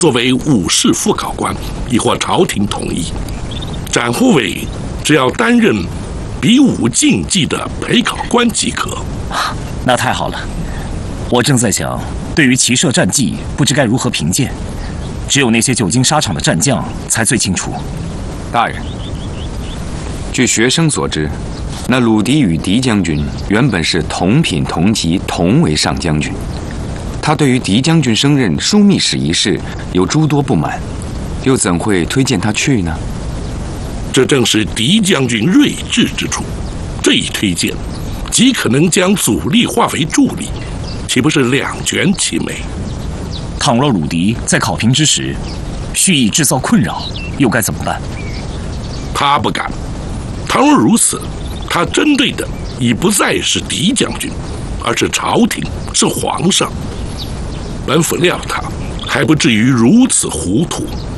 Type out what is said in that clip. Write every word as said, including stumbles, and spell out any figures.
作为武士副考官，已获朝廷同意。展护卫只要担任比武竞技的陪考官即可。 那太好了，我正在想，对于骑射战绩，不知该如何评鉴。只有那些久经沙场的战将才最清楚。 大人，据学生所知，那鲁迪与狄将军原本是同品同级，同为上将军。他对于狄将军升任枢密使一事有诸多不满，又怎会推荐他去呢？ 这正是狄将军睿智之处。这一推荐，极可能将阻力化为助力，岂不是两全其美？ 倘若鲁迪在考评之时蓄意制造困扰，又该怎么办？ 他不敢。倘若如此，他针对的已不再是狄将军，而是朝廷，是皇上。本府料他还不至于如此糊涂。